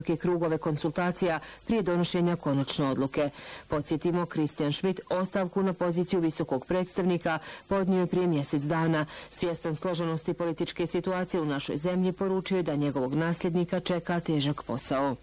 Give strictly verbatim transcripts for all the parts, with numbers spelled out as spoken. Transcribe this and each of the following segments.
krugove konsultacija prije donošenja konačne odluke. Podsjetimo, Christian Schmidt ostavku na poziciju visokog predstavnika podnio je prije mjesec dana. Svjestan složenosti političke situacije u našoj zemlji, poručio je da njegovog nasljednika čeka težak posao.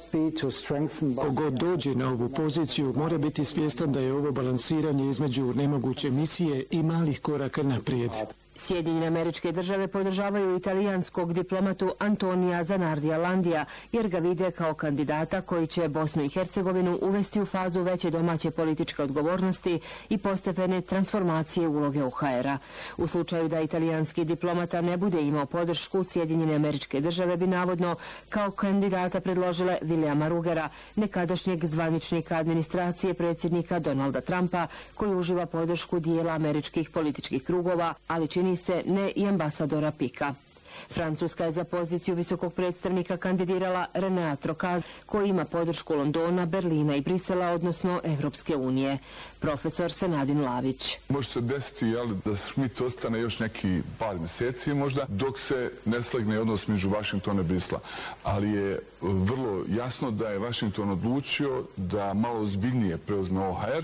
Kogod dođe na ovu poziciju mora biti svjestan da je ovo balansiranje između nemoguće misije i malih koraka naprijed. Sjedinjene Američke Države podržavaju italijanskog diplomatu Antonija Zanardija Landija jer ga vide kao kandidata koji će Bosnu i Hercegovinu uvesti u fazu veće domaće političke odgovornosti i postepene transformacije uloge O H R-a. U slučaju da italijanski diplomata ne bude imao podršku, Sjedinjene Američke Države bi navodno kao kandidata predložile Williama Rugera, nekadašnjeg zvaničnika administracije predsjednika Donalda Trumpa, koji uživa podršku dijela američkih političkih krugova, ali čini se ne i ambasadora Pika. Francuska je za poziciju visokog predstavnika kandidirala Renea Trokaz, koji ima podršku Londona, Berlina i Brisela, odnosno Evropske unije. Profesor Senadin Lavić. Može se desiti jel, da Schmidt ostane još neki par mjeseci možda, dok se ne slegne odnos među Vašingtona i Brisela. Ali je vrlo jasno da je Vašington odlučio da malo ozbiljnije preuzme O H R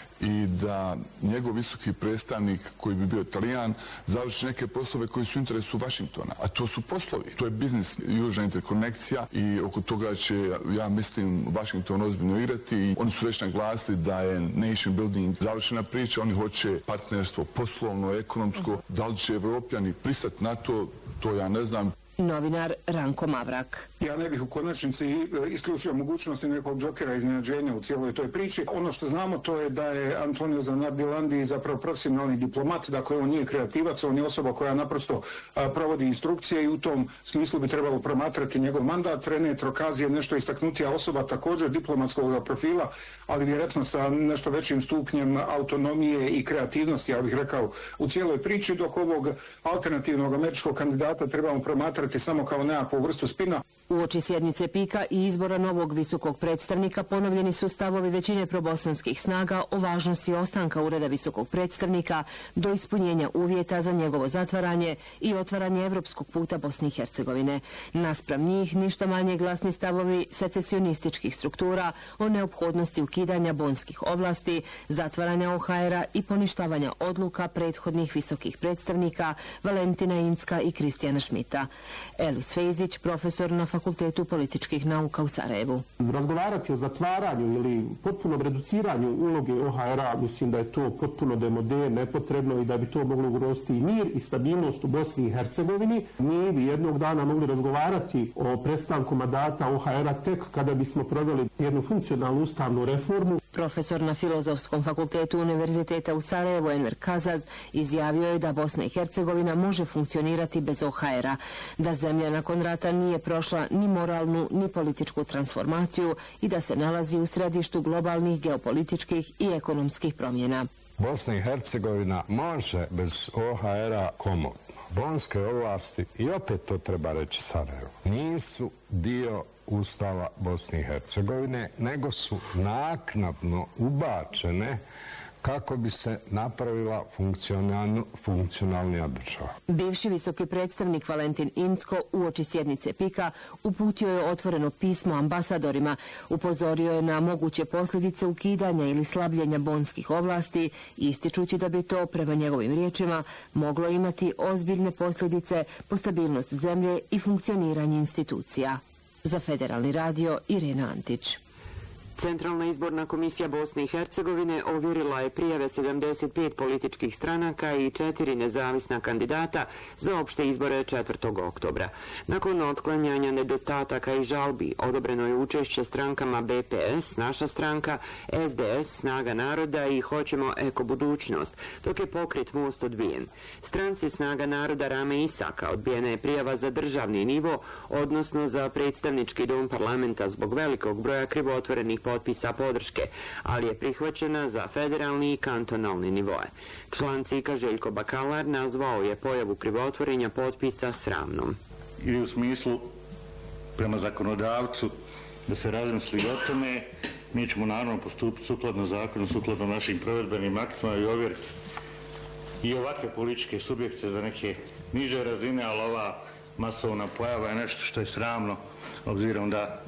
i da njegov visoki predstavnik, koji bi bio Italijan, završi neke poslove koji su u interesu Vašingtona. A to su poslovi. To je biznis, južna interkonekcija i oko toga će, ja mislim, Vašington ozbiljno igrati. I oni su već naglasili da je nation building završena priča. Oni hoće partnerstvo poslovno, ekonomsko. Da li će Evropljani pristati na to, to ja ne znam. Novinar Ranko Mavrak. Ja ne bih u konačnici isključio mogućnosti nekog džokera iznenađenja u cijeloj toj priči. Ono što znamo to je da je Antonio Zanardi Landi zapravo profesionalni diplomat, dakle on nije kreativac, on je osoba koja naprosto a, provodi instrukcije i u tom smislu bi trebalo promatrati njegov mandat. René Trokaz je nešto istaknutija osoba, također diplomatskog profila, ali vjerojatno sa nešto većim stupnjem autonomije i kreativnosti, ja bih rekao, u cijeloj priči, dok ovog alternativnog američkog kandidata trebamo promatrati samo kao nekakvu vrstu spina. Uoči sjednice Pika i izbora novog visokog predstavnika ponovljeni su stavovi većine probosanskih snaga o važnosti ostanka ureda visokog predstavnika do ispunjenja uvjeta za njegovo zatvaranje i otvaranje evropskog puta Bosne i Hercegovine. Naspram njih ništa manje glasni stavovi secesionističkih struktura o neophodnosti ukidanja bonskih oblasti, zatvaranja O H R-a i poništavanja odluka prethodnih visokih predstavnika Valentina Incka i Kristijana Schmidta. Elis Fejzić, profesor na Fakultetu političkih nauka u Sarajevu. Razgovarati o zatvaranju ili potpunom reduciranju uloge O H R-a, mislim da je to potpuno demode, nepotrebno i da bi to moglo ugroziti i mir i stabilnost u Bosni i Hercegovini. Mi bi jednog dana mogli razgovarati o prestanku mandata O H R-a tek kada bismo proveli jednu funkcionalnu ustavnu reformu. Profesor na Filozofskom fakultetu Univerziteta u Sarajevu Enver Kazaz izjavio je da Bosna i Hercegovina može funkcionirati bez O H R-a, da zemlja nakon rata nije prošla ni moralnu ni političku transformaciju i da se nalazi u središtu globalnih geopolitičkih i ekonomskih promjena. Bosna i Hercegovina može bez O H R-a komotno. Bonske ovlasti, i opet to treba reći Sarajevo, nisu dio Ustava Bosne i Hercegovine, nego su naknadno ubačene kako bi se napravila funkcionalnija država. Bivši visoki predstavnik Valentin Incko uoči sjednice Pika uputio je otvoreno pismo ambasadorima, upozorio je na moguće posljedice ukidanja ili slabljenja bonskih ovlasti, ističući da bi to, prema njegovim riječima, moglo imati ozbiljne posljedice po stabilnost zemlje i funkcioniranje institucija. Za Federalni radio, Irena Antić. Centralna izborna komisija Bosne i Hercegovine ovjerila je prijave sedamdeset pet političkih stranaka i četiri nezavisna kandidata za opšte izbore četvrtog oktobra. Nakon otklanjanja nedostataka i žalbi odobreno je učešće strankama B P S, Naša stranka, S D S, Snaga naroda i Hoćemo eko budućnost, dok je pokret Most odbijen. Stranci Snaga naroda Rame Isaka odbijena je prijava za državni nivo, odnosno za predstavnički dom parlamenta zbog velikog broja krivotvorenih potpisa podrške, ali je prihvaćena za federalni i kantonalni nivoe. Član C I K-a Željko Bakalar nazvao je pojavu krivotvorenja potpisa sramnom. I u smislu prema zakonodavcu da se razmisli o tome, mi ćemo naravno postupiti sukladno zakonu, sukladno našim provedbenim aktima i ovjeriti i ovakve političke subjekte za neke niže razine, ali ova masovna pojava je nešto što je sramno, obzirom da